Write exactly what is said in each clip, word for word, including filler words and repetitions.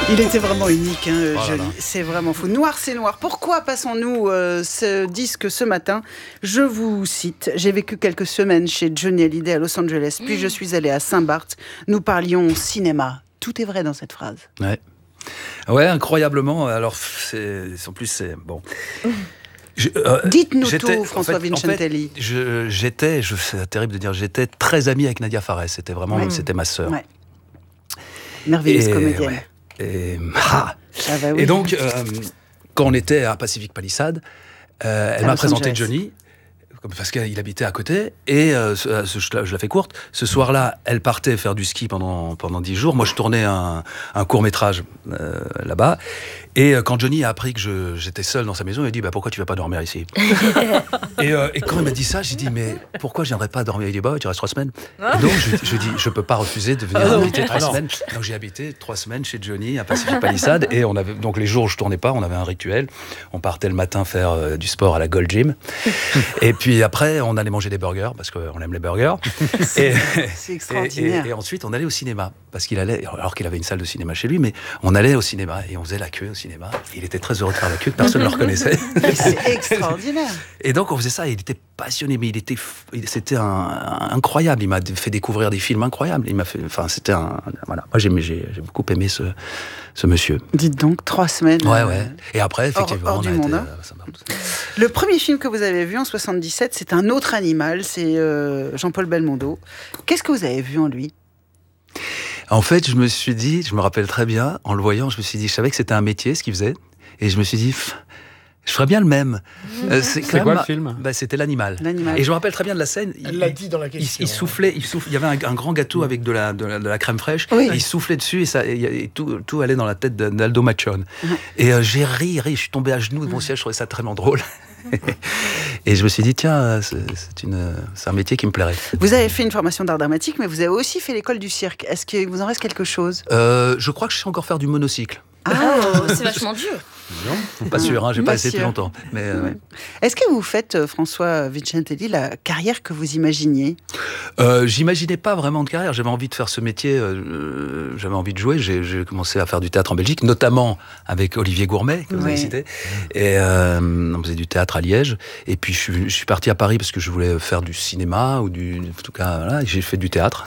Il était vraiment unique, hein, oh Johnny. C'est vraiment fou. Noir, c'est noir. Pourquoi passons-nous euh, ce disque ce matin? Je vous cite. J'ai vécu quelques semaines chez Johnny Hallyday à Los Angeles, puis je suis allé à Saint-Barth. Nous parlions cinéma. Tout est vrai dans cette phrase. Ouais, ouais, incroyablement. Alors, c'est, en plus, c'est bon. Je, euh, Dites-nous tout, François en fait, Vincentelli. En fait, je, j'étais, je, c'est terrible de dire, j'étais très ami avec Nadia Fares. C'était vraiment, ouais. c'était ma sœur. Ouais. Merveilleuse comédienne. Ouais. Et, ah. Ah bah oui. Et donc, euh, quand on était à Pacific Palisades, euh, elle à m'a Los présenté Angeles. Johnny, parce qu'il habitait à côté, et euh, ce, ce, je la fais courte, ce soir-là, elle partait faire du ski pendant, pendant dix jours, moi je tournais un, un court-métrage euh, là-bas, et euh, quand Johnny a appris que je, j'étais seul dans sa maison, il a dit bah, « pourquoi tu vas pas dormir ici ?» et, euh, et quand il m'a dit ça, j'ai dit « mais pourquoi je viendrais pas dormir ?» Il dit « bah tu restes trois semaines. » Et donc je, je dis « je peux pas refuser de venir ah habiter trois semaines. » Donc j'ai habité trois semaines chez Johnny à Pacific Palisades, et on avait, donc les jours où je tournais pas, on avait un rituel, on partait le matin faire euh, du sport à la Gold Gym, et puis après on allait manger des burgers, parce qu'on aime les burgers. C'est, et, c'est extraordinaire. Et, et, et ensuite on allait au cinéma, parce qu'il allait, alors qu'il avait une salle de cinéma chez lui, mais on allait au cinéma, et on faisait la queue au cinéma. Il était très heureux de faire la queue, que personne ne le reconnaissait. C'est extraordinaire. Et donc on faisait ça, et il était passionné, mais il était, c'était un, un, incroyable. Il m'a fait découvrir des films incroyables. Il m'a fait, enfin c'était un, voilà. Moi j'ai, j'ai, j'ai beaucoup aimé ce, ce monsieur. Dites donc, trois semaines. Ouais, ouais. Et après, effectivement, hors, hors on a du monde, été, hein. euh, ça m'a... Le premier film que vous avez vu en soixante-dix-sept, c'est Un autre animal, c'est euh, Jean-Paul Belmondo. Qu'est-ce que vous avez vu en lui? En fait, je me suis dit, je me rappelle très bien, en le voyant, je me suis dit, je savais que c'était un métier, ce qu'il faisait, et je me suis dit, pff, je ferais bien le même. Mmh. Euh, c'est c'est quoi ma... le film? Bah, c'était l'animal. l'animal. Et je me rappelle très bien de la scène. Elle il, l'a dit dans la question. Il, il soufflait, il soufflait. Il y avait un, un grand gâteau mmh. avec de la, de, la, de la crème fraîche. Oui. Il soufflait dessus et, ça, et, et tout, tout allait dans la tête d'Aldo Machon. Mmh. Et euh, j'ai ri, ri, je suis tombé à genoux de mon siège, je trouvais ça tellement drôle. Et je me suis dit, tiens, c'est, c'est, une, c'est un métier qui me plairait. Vous avez fait une formation d'art dramatique, mais vous avez aussi fait l'école du cirque. Est-ce qu'il vous en reste quelque chose? euh, Je crois que je sais encore faire du monocycle. Ah, oh, c'est vachement dur. Non, pas sûr, hein, j'ai pas, pas essayé depuis longtemps. Mais, euh, ouais. Est-ce que vous faites, François Vincentelli, la carrière que vous imaginiez? euh, J'imaginais pas vraiment de carrière. J'avais envie de faire ce métier, euh, j'avais envie de jouer. J'ai, j'ai commencé à faire du théâtre en Belgique, notamment avec Olivier Gourmet, que vous oui. avez cité. Et euh, on faisait du théâtre à Liège. Et puis je suis, je suis parti à Paris parce que je voulais faire du cinéma, ou du, en tout cas, voilà, j'ai fait du théâtre.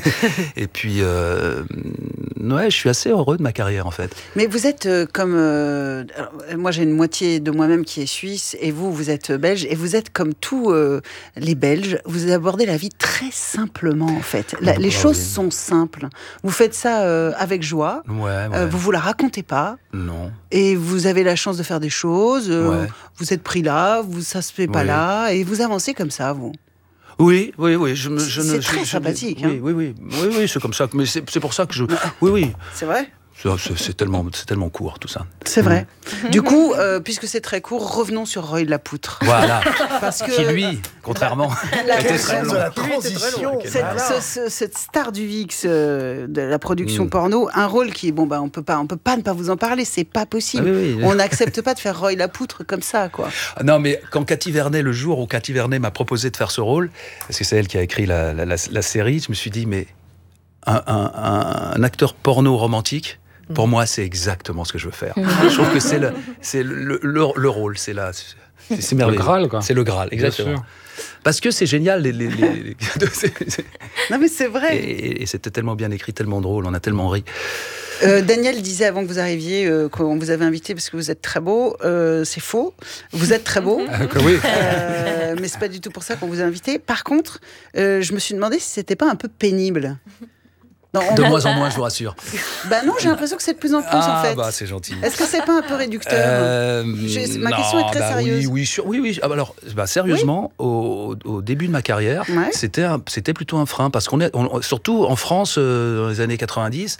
Et puis, euh, ouais, je suis assez heureux de ma carrière, en fait. Mais vous êtes euh, comme... Euh, alors, moi, j'ai une moitié de moi-même qui est suisse, et vous, vous êtes belge, et vous êtes comme tous euh, les Belges, vous abordez la vie très simplement, en fait. La, les choses oui. sont simples. Vous faites ça euh, avec joie, ouais, ouais. Euh, vous vous la racontez pas. Non. Et vous avez la chance de faire des choses, euh, ouais. vous êtes pris là, vous, ça se fait pas oui. là, et vous avancez comme ça, vous. Oui, oui, oui. Je, je c'est ne, très je, sympathique. Je, hein. oui, oui, oui, oui, oui, c'est comme ça. Mais c'est, c'est pour ça que je. Oui, oui. C'est vrai. C'est, c'est, tellement, c'est tellement court, tout ça. C'est vrai. Mmh. Du coup, euh, puisque c'est très court, revenons sur Roy de la Poutre. Voilà. Parce que qui, lui, contrairement, la était très long. de la transition. Cette, ce, ce, cette star du X euh, de la production mmh. porno, un rôle qui est bon, bah on peut pas, on peut pas ne pas vous en parler. C'est pas possible. Ah, oui, oui. On n'accepte pas de faire Roy de la Poutre comme ça, quoi. Non, mais quand Cathy Vernet, le jour où Cathy Vernet m'a proposé de faire ce rôle, parce que c'est elle qui a écrit la, la, la, la série, je me suis dit, mais un, un, un, un acteur porno romantique. Pour moi, c'est exactement ce que je veux faire. Je trouve que c'est le, c'est le, le, le rôle, c'est là, c'est, c'est merveilleux. Le Graal, quoi. C'est le Graal, exactement. Parce que c'est génial. Les, les, les, les... c'est, c'est... Non, mais c'est vrai. Et, et c'était tellement bien écrit, tellement drôle, on a tellement ri. Euh, Daniel disait avant que vous arriviez euh, qu'on vous avait invité parce que vous êtes très beau. Euh, c'est faux. Vous êtes très beau. Ah, oui. Euh, mais c'est pas du tout pour ça qu'on vous a invité. Par contre, euh, je me suis demandé si c'était pas un peu pénible. Non, de moins en moins, je vous rassure. Bah non, j'ai l'impression que c'est de plus en plus, ah, en fait. Bah, c'est gentil. Est-ce que c'est pas un peu réducteur euh, je, Ma non, question est très bah sérieuse. Oui, oui, sur, oui, oui. Alors, bah, sérieusement, oui. au, au début de ma carrière, ouais. c'était, un, c'était plutôt un frein. Parce qu'on est, on, surtout en France, euh, dans les années quatre-vingt-dix,